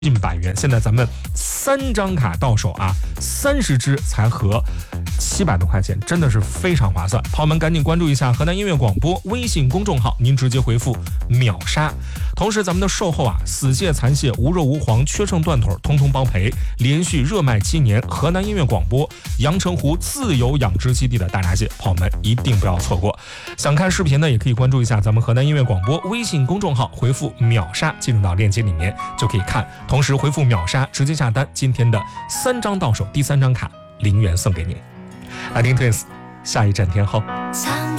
近100元，现在咱们3张卡到手啊，30支才合700多块钱，真的是非常划算。朋友们赶紧关注一下河南音乐广播微信公众号，您直接回复秒杀。同时咱们的售后啊，死蟹、残蟹、无肉无黄、缺秤断腿通通包赔，连续热卖7年。河南音乐广播阳澄湖自由养殖基地的大闸蟹，朋友们一定不要错过。想看视频呢，也可以关注一下咱们河南音乐广播微信公众号，回复秒杀进入到链接里面就可以看。同时回复秒杀直接下单，今天的3张到手，第3张卡0元送给您。来听 Twins 下一站天后。